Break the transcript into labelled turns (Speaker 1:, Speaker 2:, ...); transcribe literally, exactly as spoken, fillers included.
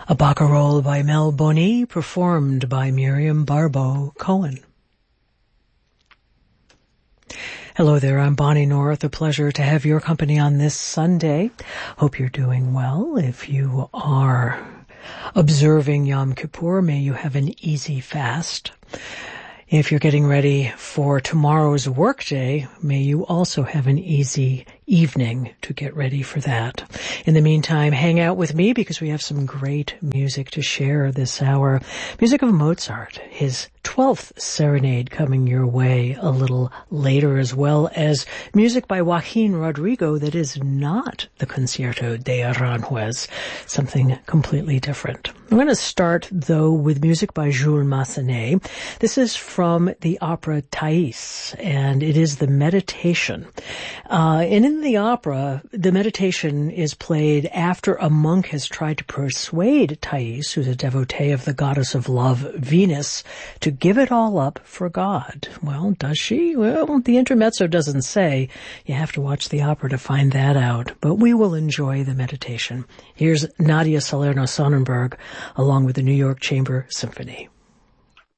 Speaker 1: A Barcarolle by Mel Boni, performed by Miriam Barbeau Cohen. Hello there, I'm Bonnie North. A pleasure to have your company on this Sunday. Hope you're doing well. If you are observing Yom Kippur, may you have an easy fast. If you're getting ready for tomorrow's workday, may you also have an easy evening to get ready for that. In the meantime, hang out with me because we have some great music to share this hour. Music of Mozart, his twelfth serenade coming your way a little later, as well as music by Joaquin Rodrigo that is not the Concierto de Aranjuez, something completely different. I'm going to start, though, with music by Jules Massenet. This is from the opera Thais, and it is the meditation. Uh, and in the opera, the meditation is played after a monk has tried to persuade Thais, who's a devotee of the goddess of love, Venus, to give it all up for God. Well, does she? Well, the intermezzo doesn't say. You have to watch the opera to find that out. But we will enjoy the meditation. Here's Nadia Salerno-Sonnenberg along with the New York Chamber Symphony.